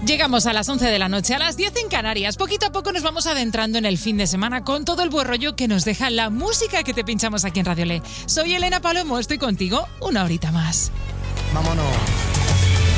Llegamos a las 11 de la noche, a las 10 en Canarias. Poquito a poco nos vamos adentrando en el fin de semana con todo el buen rollo que nos deja la música que te pinchamos aquí en Radio Le. Soy Elena Palomo, estoy contigo una horita más. Vámonos.